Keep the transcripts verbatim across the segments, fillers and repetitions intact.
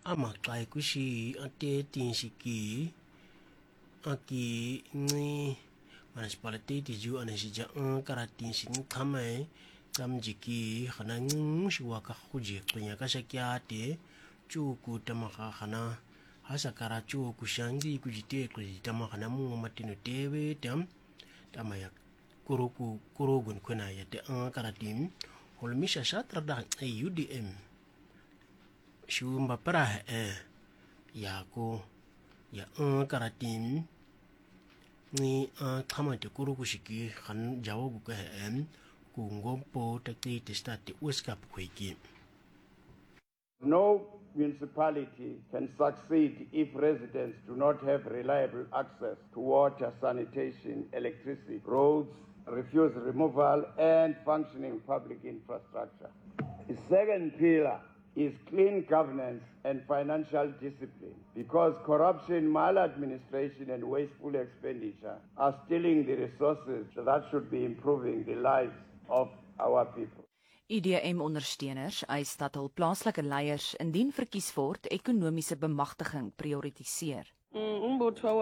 amaxai kushi ate tinshiki aki ni municipality ju anashija karatin shin kamai kamjiki khana ngshwa ka khuji qinya ka shakyate chu ku tamaka khana hasakara chu ku shangi ku jite ku tamaka na mu matino tewe tam tamaya kuruku kurugun kuna yate karatin holmisha shatra da U D M shumba para eh yako ya karatin ni kama te kuruku shiki khan jawo ku ka em ku ngompo takti testati uskap kwiki. No municipality can succeed if residents do not have reliable access to water, sanitation, electricity, roads, refuse removal, and functioning public infrastructure. The second pillar is clean governance and financial discipline, because corruption, maladministration, and wasteful expenditure are stealing the resources that should be improving the lives of our people. I D M-ondersteuners eis dat hul plaaslike leiers indien verkies word ekonomiese bemagtiging prioritiseer. I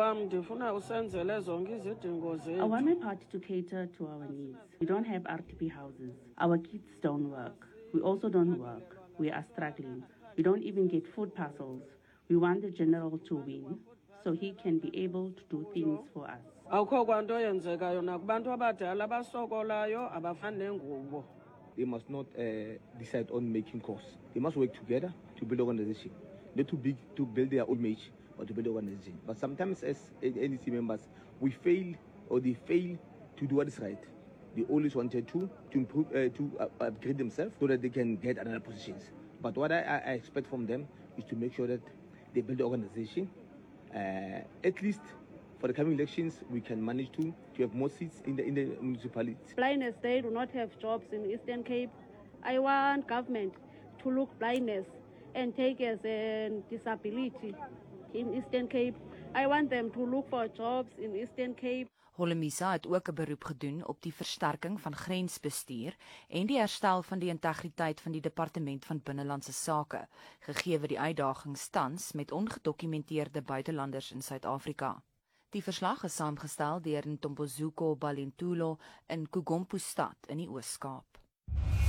want my party to cater to our needs. We don't have R T P houses. Our kids don't work. We also don't work. We are struggling. We don't even get food parcels. We want the general to win so he can be able to do things for us. They must not uh, decide on making course. They must work together to build organization. Not too big to build their own image, but to build organization. But sometimes as N E C members, we fail or they fail to do what is right. They always wanted to to improve, uh, to uh, upgrade themselves so that they can get another positions. But what I, I expect from them is to make sure that they build the organization. Uh, at least for the coming elections, we can manage to, to have more seats in the in the municipalities. Blindness, they do not have jobs in Eastern Cape. I want government to look blindness and take as a disability in Eastern Cape. I want them to look for jobs in Eastern Cape. Holomisa het ook 'n beroep gedoen op die versterking van grensbestuur en die herstel van die integriteit van die Departement van Binnelandse Sake, gegee die uitdagings tans met ongedokumenteerde buitelanders in Suid-Afrika. Die verslag is saamgestel deur Ntombozuko Balintulo in Kugompo stad in die Oos-Kaap.